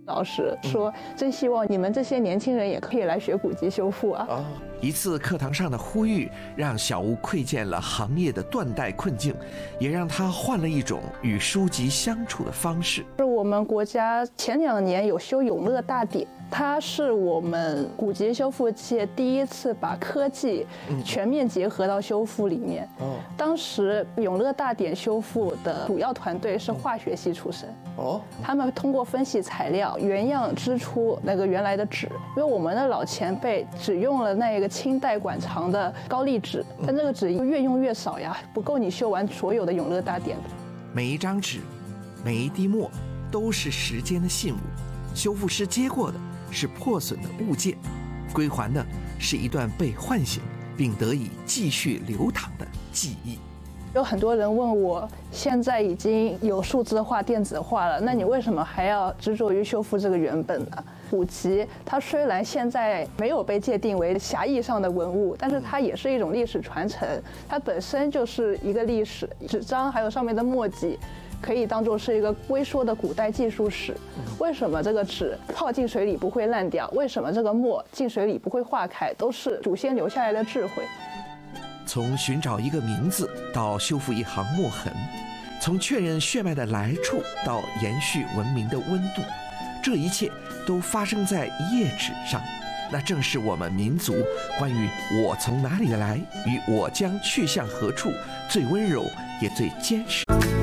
老师说，真希望你们这些年轻人也可以来学古籍修复啊。 一次课堂上的呼吁，让小吴窥见了行业的断代困境，也让他换了一种与书籍相处的方式。 是我们国家前2年有修永乐大典，它是我们古籍修复界第一次把科技全面结合到修复里面。当时永乐大典修复的主要团队是化学系出身。他们通过分析材料，原样织出那个原来的纸。因为我们的老前辈只用了那个清代馆藏的高丽纸，但这个纸越用越少呀，不够你修完所有的永乐大典。 每一张纸，每一滴墨，都是时间的信物。修复师接过的是破损的物件，归还的是一段被唤醒并得以继续流淌的记忆。 有很多人问我，现在已经有数字化、电子化了，那你为什么还要执着于修复这个原本呢？古籍它虽然现在没有被界定为狭义上的文物，但是它也是一种历史传承，它本身就是一个历史。纸张还有上面的墨迹，可以当作是一个微缩的古代技术史。为什么这个纸泡进水里不会烂掉？为什么这个墨进水里不会化开？都是祖先留下来的智慧。 从寻找一个名字到修复一行墨痕，从确认血脉的来处到延续文明的温度，这一切都发生在一页纸上。那正是我们民族关于我从哪里来与我将去向何处最温柔也最坚实。